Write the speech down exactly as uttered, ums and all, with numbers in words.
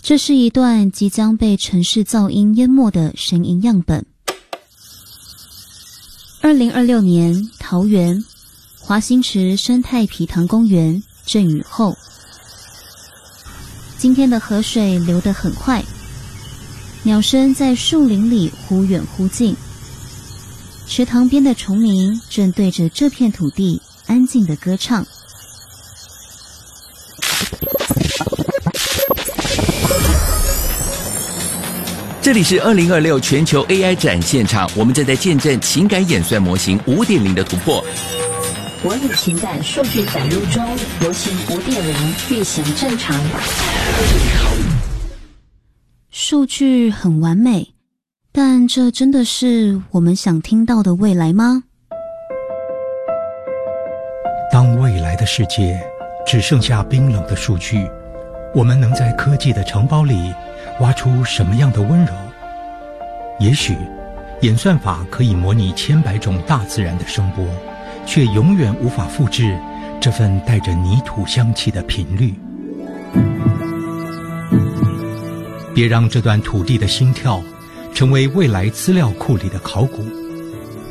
这是一段即将被城市噪音淹没的声音样本。二零二六年，桃园华新池生态皮塘公园阵雨后，今天的河水流得很快，鸟声在树林里忽远忽近，池塘边的虫鸣正对着这片土地安静的歌唱。 这里是二零二六全球 A I 展现场，我们正在见证情感演算模型 五点零 的突破。 我与情感数据载入中，模型 五点零 运行正常。 数据很完美，但这真的是我们想听到的未来吗？ 当未来的世界只剩下冰冷的数据，我们能在科技的城堡里挖出什么样的温柔？也许演算法可以模拟千百种大自然的声波，却永远无法复制这份带着泥土香气的频率。别让这段土地的心跳成为未来资料库里的考古。